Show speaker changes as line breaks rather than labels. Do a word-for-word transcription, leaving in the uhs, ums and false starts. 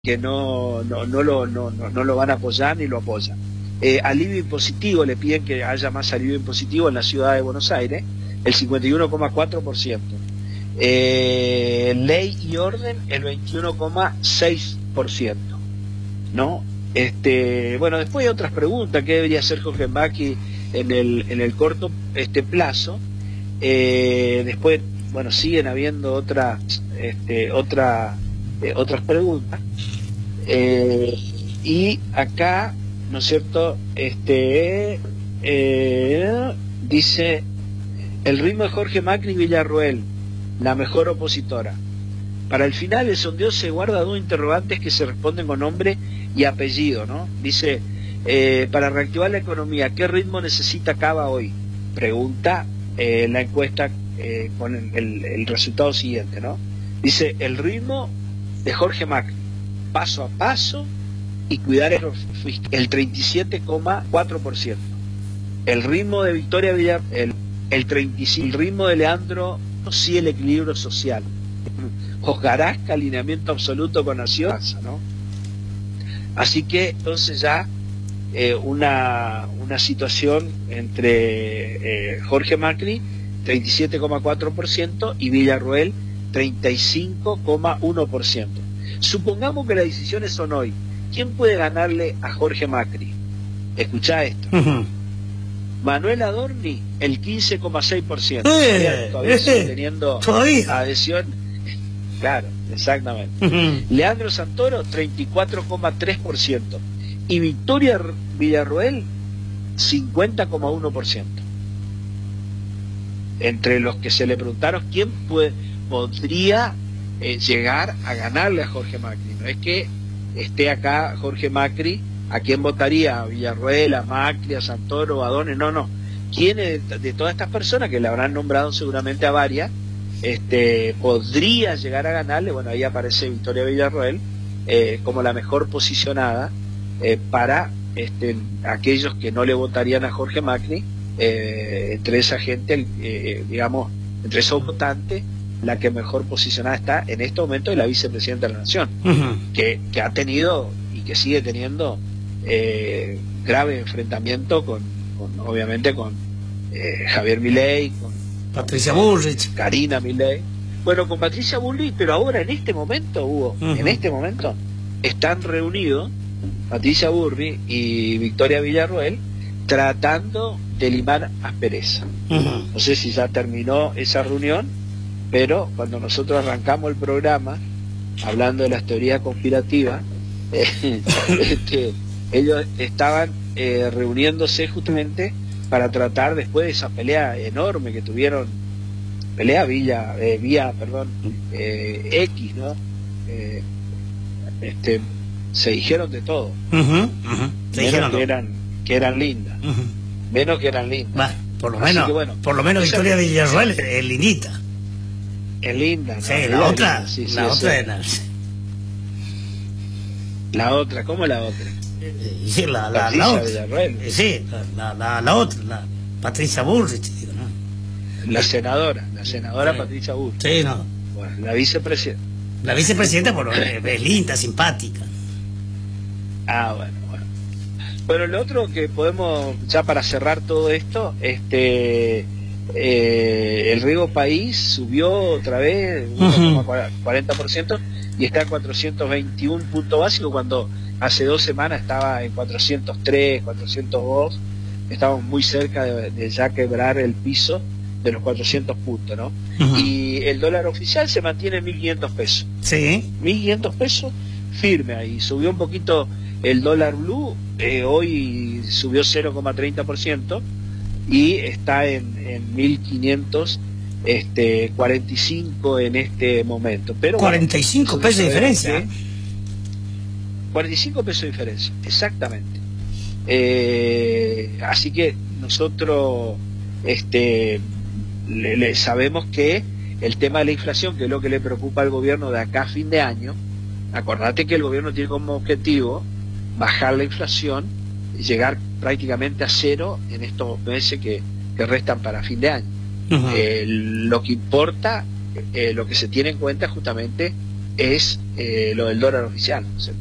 que no, no, no, lo, no, no, no lo van a apoyar ni lo apoyan. Eh, alivio impositivo, le piden que haya más alivio impositivo en la ciudad de Buenos Aires, el cincuenta y uno coma cuatro por ciento. Eh, ley y orden, el veintiuno coma seis por ciento. ¿No? Este, bueno, después hay otras preguntas que debería hacer Jorge Macri en el, en el corto este plazo. Eh, después, bueno, siguen habiendo otras, este, otra, eh, otras preguntas. Eh, y acá, ¿no es cierto? Este, eh, dice, el ritmo de Jorge Macri y Villarroel, la mejor opositora. Para el final el sondeo se guarda dos interrogantes que se responden con nombre y apellido, ¿no? Dice, eh, para reactivar la economía, ¿qué ritmo necesita Cava hoy? Pregunta eh, la encuesta eh, con el, el, el resultado siguiente, ¿no? Dice, el ritmo de Jorge Macri, paso a paso y cuidar el, el treinta y siete coma cuatro por ciento. El ritmo de Victoria Villar, el, el, treinta y cinco, el ritmo de Leandro, sí, el equilibrio social. Hojarasca, alineamiento absoluto con Nación, ¿no? Así que entonces ya eh, una, una situación entre eh, Jorge Macri, treinta y siete coma cuatro por ciento, y Villarroel, treinta y cinco coma uno por ciento. Supongamos que las decisiones son hoy. ¿Quién puede ganarle a Jorge Macri? Escuchá esto. Uh-huh. Manuel Adorni, el quince coma seis por ciento.
Eh,
todavía
eh,
sigue teniendo
¿todavía?
adhesión. Claro, exactamente. Uh-huh. Leandro Santoro, treinta y cuatro coma tres por ciento. Y Victoria Villarroel, cincuenta coma uno por ciento. Entre los que se le preguntaron quién puede, podría eh, llegar a ganarle a Jorge Macri. No es que esté acá Jorge Macri, ¿a quién votaría? ¿A Villarroel, a Macri, a Santoro, a Adorni? No, no. ¿Quiénes de, de todas estas personas, que le habrán nombrado seguramente a varias, este, podría llegar a ganarle? Bueno, ahí aparece Victoria Villarroel eh, como la mejor posicionada eh, para este, aquellos que no le votarían a Jorge Macri, eh, entre esa gente, eh, digamos, entre esos votantes, la que mejor posicionada está en este momento es la vicepresidenta de la Nación, uh-huh. que, que ha tenido y que sigue teniendo eh, grave enfrentamiento con, con obviamente con eh, Javier Milei, con
Patricia Bullrich,
Karina Milei, bueno, con Patricia Bullrich, pero ahora en este momento, Hugo, uh-huh. en este momento están reunidos Patricia Bullrich y Victoria Villarroel tratando de limar aspereza. Uh-huh. No sé si ya terminó esa reunión, pero cuando nosotros arrancamos el programa hablando de las teorías conspirativas, eh, este, ellos estaban eh, reuniéndose justamente para tratar, después de esa pelea enorme que tuvieron, pelea Villa, eh, vía, perdón, eh, X, ¿no? Eh, este, se dijeron de todo,
uh-huh, uh-huh. Se
menos
dijeron
que
no.
eran, que eran lindas, uh-huh. menos que eran lindas.
Bah, por lo menos,
que, bueno,
por lo menos Victoria Villarroel es lindita.
Es linda, ¿no?
Sí, la, la otra, linda, sí, la
sí,
otra
sí.
era...
La otra, ¿cómo la otra?
Sí, la, la, la otra. Sí, la, la, la otra, la Patricia Bullrich, digo, ¿no?
La senadora, la senadora
sí.
Patricia Bullrich.
Sí, no.
Bueno, la vicepresidenta.
La vicepresidenta, por es linda, simpática.
Ah, bueno, bueno. Bueno, lo otro que podemos, ya para cerrar todo esto, este... Eh, el riego país subió otra vez uno coma cuarenta por ciento y está en cuatrocientos veintiún puntos básicos, cuando hace dos semanas estaba en cuatrocientos tres, cuatrocientos dos. Estamos muy cerca de, de ya quebrar el piso de los cuatrocientos puntos, ¿no? Uh-huh. Y el dólar oficial se mantiene en mil quinientos pesos.
Sí.
mil quinientos pesos firme ahí. Subió un poquito el dólar blue, eh, hoy subió cero coma treinta por ciento. Y está en, en mil quinientos este, cuarenta y cinco en este momento. Pero
cuarenta y cinco bueno, pesos de diferencia.
cuarenta y cinco pesos de diferencia, exactamente. Eh, así que nosotros este, le, le sabemos que el tema de la inflación, que es lo que le preocupa al gobierno de acá a fin de año, acordate que el gobierno tiene como objetivo bajar la inflación y llegar prácticamente a cero en estos meses que, que restan para fin de año. Uh-huh. Eh, lo que importa, eh, lo que se tiene en cuenta es justamente es eh, lo del dólar oficial.